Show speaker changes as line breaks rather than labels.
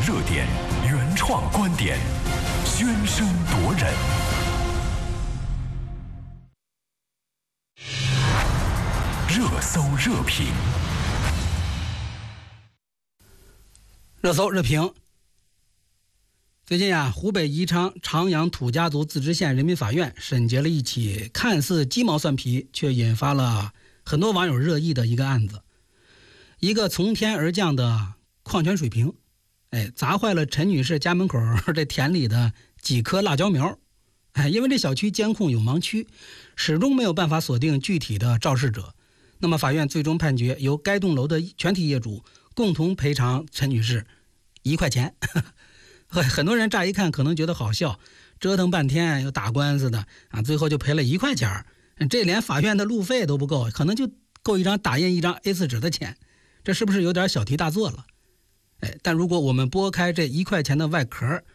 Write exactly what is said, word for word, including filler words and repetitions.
热点，原创观点，喧声夺人。热搜热评，
热搜热评。最近啊，湖北宜昌长阳土家族自治县人民法院审结了一起看似鸡毛蒜皮，却引发了很多网友热议的一个案子。一个从天而降的矿泉水瓶，哎，砸坏了陈女士家门口这田里的几棵辣椒苗。哎，因为这小区监控有盲区，始终没有办法锁定具体的肇事者。那么法院最终判决由该栋楼的全体业主共同赔偿陈女士一块钱。很多人乍一看可能觉得好笑，折腾半天又打官司的啊，最后就赔了一块钱，这连法院的路费都不够，可能就够一张打印一张 A 四 纸的钱，这是不是有点小题大做了？哎，但如果我们拨开这一块钱的外壳，